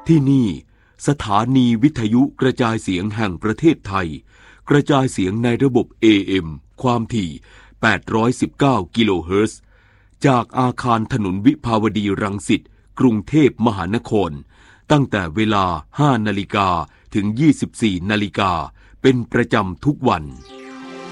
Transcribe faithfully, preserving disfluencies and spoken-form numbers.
ที่นี่สถานีวิทยุกระจายเสียงแห่งประเทศไทยกระจายเสียงในระบบ เอ เอ็ม ความถี่แปดร้อยสิบเก้ากิโลเฮิรตซ์จากอาคารถนนวิภาวดีรังสิตกรุงเทพมหานครตั้งแต่เวลา ห้านาฬิกาถึง ยี่สิบสี่นาฬิกาเป็นประจำทุกวัน